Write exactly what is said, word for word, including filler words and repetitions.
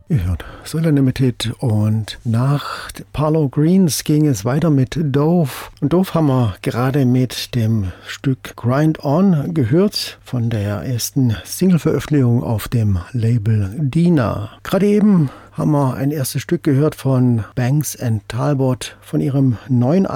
Ihr hört Soul Unlimited und nach Parlow Greens ging es weiter mit Dove. Und Dove haben wir gerade mit dem Stück Grind On gehört von der ersten Single-Veröffentlichung auf dem Label Dina. Gerade eben haben wir ein erstes Stück gehört von Banks and Talbot von ihrem neuen